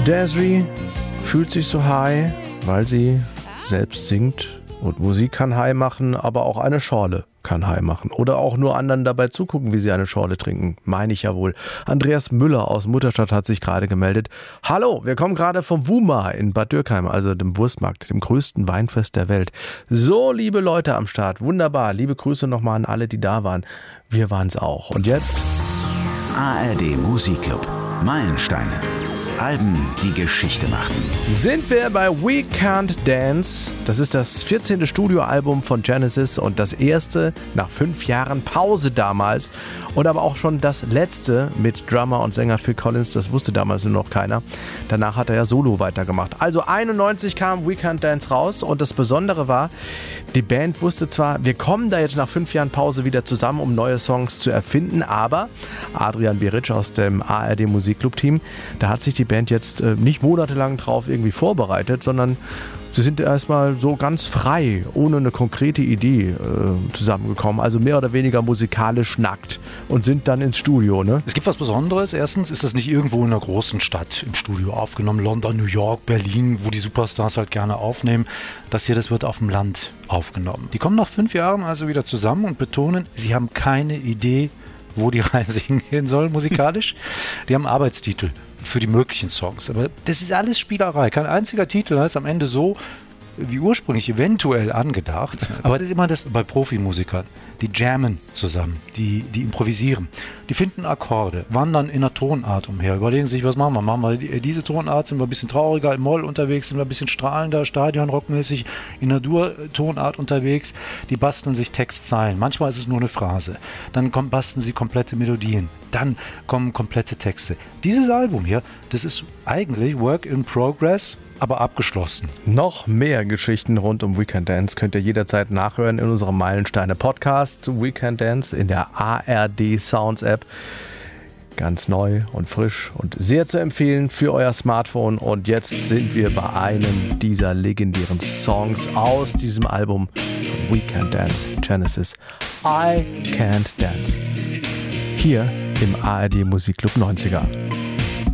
Desiree fühlt sich so high, weil sie selbst singt und Musik kann high machen, aber auch eine Schorle kann high machen. Oder auch nur anderen dabei zugucken, wie sie eine Schorle trinken. Meine ich ja wohl. Andreas Müller aus Mutterstadt hat sich gerade gemeldet. Hallo, wir kommen gerade vom WUMA in Bad Dürkheim, also dem Wurstmarkt, dem größten Weinfest der Welt. So, liebe Leute am Start, wunderbar. Liebe Grüße nochmal an alle, die da waren. Wir waren es auch. Und jetzt? ARD Musikclub. Meilensteine. Alben, die Geschichte machten. Sind wir bei We Can't Dance. Das ist das 14. Studioalbum von Genesis und das erste nach 5 Jahren Pause damals. Und aber auch schon das letzte mit Drummer und Sänger Phil Collins. Das wusste damals nur noch keiner. Danach hat er ja solo weitergemacht. Also 91 kam We Can't Dance raus und das Besondere war, die Band wusste zwar, wir kommen da jetzt nach 5 Jahren Pause wieder zusammen, um neue Songs zu erfinden, aber Adrian Beric aus dem ARD Musikclub-Team, da hat sich die Band jetzt nicht monatelang drauf irgendwie vorbereitet, sondern sie sind erstmal so ganz frei, ohne eine konkrete Idee zusammengekommen. Also mehr oder weniger musikalisch nackt und sind dann ins Studio. Ne? Es gibt was Besonderes. Erstens ist das nicht irgendwo in einer großen Stadt im Studio aufgenommen. London, New York, Berlin, wo die Superstars halt gerne aufnehmen. Das hier, das wird auf dem Land aufgenommen. Die kommen nach 5 Jahren also wieder zusammen und betonen, sie haben keine Idee, wo die Reise hingehen soll musikalisch. Die haben Arbeitstitel für die möglichen Songs. Aber das ist alles Spielerei. Kein einziger Titel heißt am Ende so, wie ursprünglich eventuell angedacht. Aber das ist immer das bei Profimusikern. Die jammen zusammen, die improvisieren. Die finden Akkorde, wandern in einer Tonart umher, überlegen sich, was machen wir? Machen wir diese Tonart, sind wir ein bisschen trauriger, im Moll unterwegs, sind wir ein bisschen strahlender, Stadionrockmäßig, in einer Dur-Tonart unterwegs. Die basteln sich Textzeilen. Manchmal ist es nur eine Phrase. Dann basteln sie komplette Melodien. Dann kommen komplette Texte. Dieses Album hier, das ist eigentlich Work in Progress, aber abgeschlossen. Noch mehr Geschichten rund um We Can't Dance könnt ihr jederzeit nachhören in unserem Meilensteine-Podcast zu We Can't Dance in der ARD Sounds App. Ganz neu und frisch und sehr zu empfehlen für euer Smartphone. Und jetzt sind wir bei einem dieser legendären Songs aus diesem Album We Can't Dance, Genesis. I Can't Dance. Hier im ARD Musikclub 90er.